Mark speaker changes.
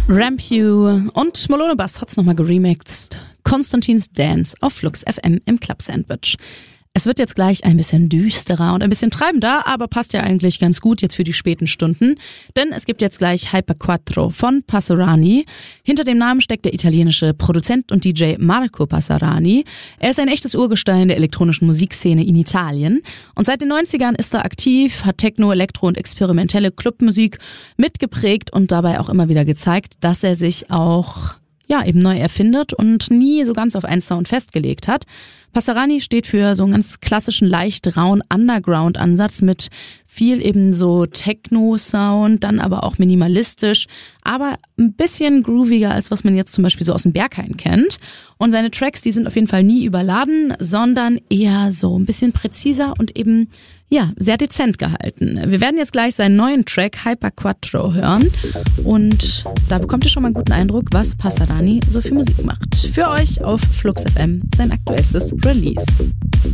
Speaker 1: Rampew und Molone Bass hat's nochmal geremixed. Konstantins Dance auf Flux FM im Club Sandwich. Es wird jetzt gleich ein bisschen düsterer und ein bisschen treibender, aber passt ja eigentlich ganz gut jetzt für die späten Stunden, denn es gibt jetzt gleich Hyper Quattro von Passarani. Hinter dem Namen steckt der italienische Produzent und DJ Marco Passarani. Er ist ein echtes Urgestein der elektronischen Musikszene in Italien und seit den 90ern ist er aktiv, hat Techno, Elektro und experimentelle Clubmusik mitgeprägt und dabei auch immer wieder gezeigt, dass er sich auch eben neu erfindet und nie so ganz auf einen Sound festgelegt hat. Passarani steht für so einen ganz klassischen, leicht rauen Underground-Ansatz mit viel eben so Techno-Sound, dann aber auch minimalistisch, aber ein bisschen grooviger, als was man jetzt zum Beispiel so aus dem Berghain kennt. Und seine Tracks, die sind auf jeden Fall nie überladen, sondern eher so ein bisschen präziser und eben sehr dezent gehalten. Wir werden jetzt gleich seinen neuen Track Hyper Quattro hören und da bekommt ihr schon mal einen guten Eindruck, was Passarani so für Musik macht. Für euch auf Flux FM sein aktuellstes Release.